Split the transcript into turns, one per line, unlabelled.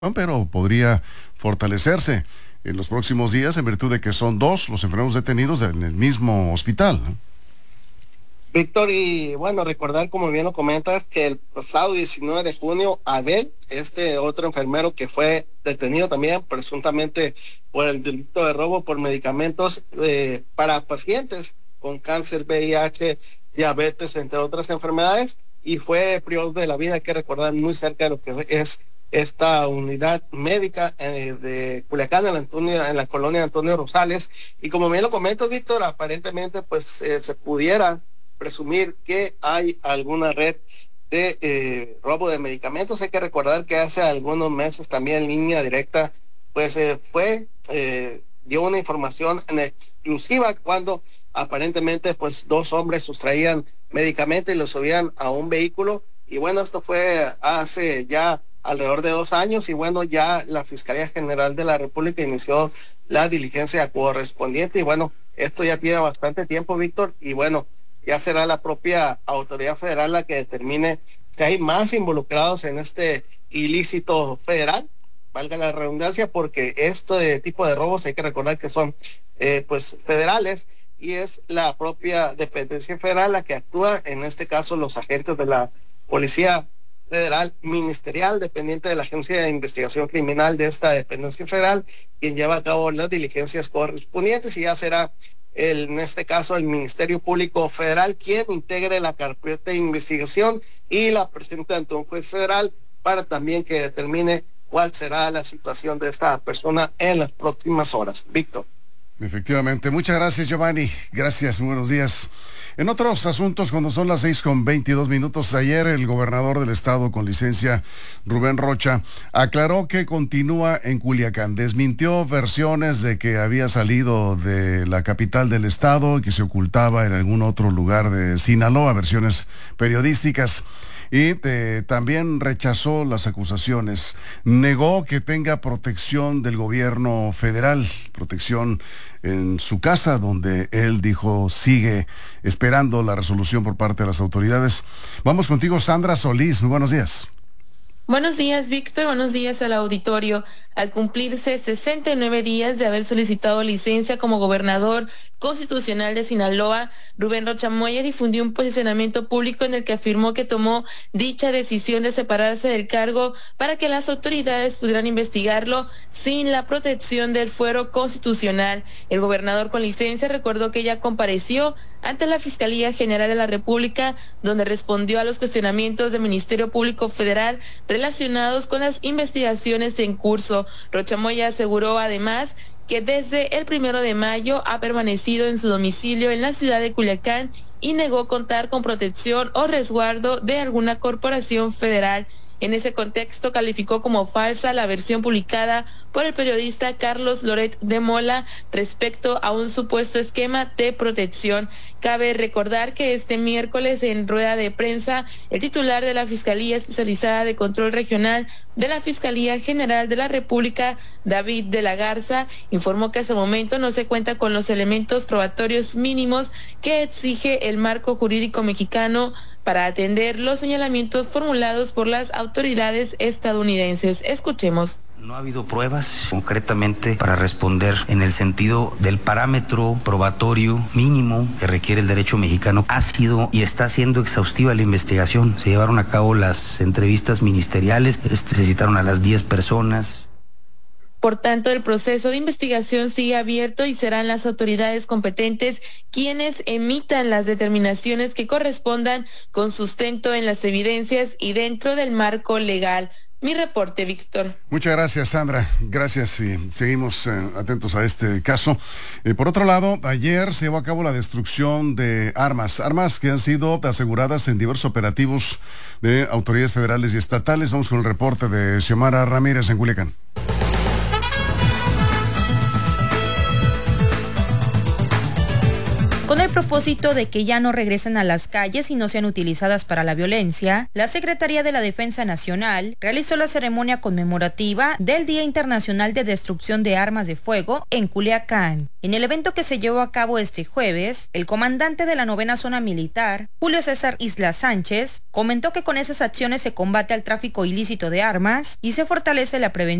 pero podría fortalecerse en los próximos días en virtud de que son dos los enfermos detenidos en el mismo hospital, ¿no?
Víctor, y bueno, recordar, como bien lo comentas, que el pasado 19 de junio, Abel, este otro enfermero que fue detenido también presuntamente por el delito de robo por medicamentos para pacientes con cáncer, VIH, diabetes, entre otras enfermedades, y fue privado de la vida. Hay que recordar, muy cerca de lo que es esta unidad médica de Culiacán, en la colonia Antonio Rosales. Y como bien lo comentas, Víctor, aparentemente pues se pudiera presumir que hay alguna red de robo de medicamentos. Hay que recordar que hace algunos meses también Línea Directa pues dio una información en exclusiva cuando aparentemente pues dos hombres sustraían medicamentos y los subían a un vehículo. Y bueno, esto fue hace ya alrededor de 2 años, y bueno, ya la Fiscalía General de la República inició la diligencia correspondiente. Y bueno, esto ya tiene bastante tiempo, Víctor, y bueno, ya será la propia autoridad federal la que determine si hay más involucrados en este ilícito federal, valga la redundancia, porque este tipo de robos hay que recordar que son pues federales, y es la propia dependencia federal la que actúa, en este caso los agentes de la Policía Federal Ministerial, dependiente de la Agencia de Investigación Criminal de esta dependencia federal, quien lleva a cabo las diligencias correspondientes, y ya será en este caso el Ministerio Público Federal quien integre la carpeta de investigación y la presente ante un juez federal para también que determine cuál será la situación de esta persona en las próximas horas. Víctor.
Efectivamente, muchas gracias, Giovanni. Gracias, buenos días. En otros asuntos, cuando son las 6:22, ayer el gobernador del estado con licencia, Rubén Rocha, aclaró que continúa en Culiacán. Desmintió versiones de que había salido de la capital del estado y que se ocultaba en algún otro lugar de Sinaloa, versiones periodísticas. Y también rechazó las acusaciones. Negó que tenga protección del gobierno federal, protección en su casa, donde él dijo sigue esperando la resolución por parte de las autoridades. Vamos contigo, Sandra Solís. Muy buenos días.
Buenos días, Víctor. Buenos días al auditorio. Al cumplirse 69 días de haber solicitado licencia como gobernador constitucional de Sinaloa, Rubén Rocha Moya difundió un posicionamiento público en el que afirmó que tomó dicha decisión de separarse del cargo para que las autoridades pudieran investigarlo sin la protección del fuero constitucional. El gobernador con licencia recordó que ya compareció ante la Fiscalía General de la República, donde respondió a los cuestionamientos del Ministerio Público Federal relacionados con las investigaciones en curso. Rocha Moya aseguró además que desde el 1 de mayo ha permanecido en su domicilio en la ciudad de Culiacán y negó contar con protección o resguardo de alguna corporación federal. En ese contexto calificó como falsa la versión publicada por el periodista Carlos Loret de Mola respecto a un supuesto esquema de protección. Cabe recordar que este miércoles en rueda de prensa, el titular de la Fiscalía Especializada de Control Regional de la Fiscalía General de la República, David de la Garza, informó que hasta el momento no se cuenta con los elementos probatorios mínimos que exige el marco jurídico mexicano para atender los señalamientos formulados por las autoridades estadounidenses. Escuchemos.
No ha habido pruebas concretamente para responder en el sentido del parámetro probatorio mínimo que requiere el derecho mexicano. Ha sido y está siendo exhaustiva la investigación. Se llevaron a cabo las entrevistas ministeriales, se citaron a las 10 personas.
Por tanto, el proceso de investigación sigue abierto y serán las autoridades competentes quienes emitan las determinaciones que correspondan con sustento en las evidencias y dentro del marco legal. Mi reporte, Víctor.
Muchas gracias, Sandra. Gracias y seguimos atentos a este caso. Por otro lado, ayer se llevó a cabo la destrucción de armas que han sido aseguradas en diversos operativos de autoridades federales y estatales. Vamos con el reporte de Xiomara Ramírez en Culiacán.
Con el propósito de que ya no regresen a las calles y no sean utilizadas para la violencia, la Secretaría de la Defensa Nacional realizó la ceremonia conmemorativa del Día Internacional de Destrucción de Armas de Fuego en Culiacán. En el evento que se llevó a cabo este jueves, el comandante de la 9ª Zona Militar, Julio César Isla Sánchez, comentó que con esas acciones se combate al tráfico ilícito de armas y se fortalece la prevención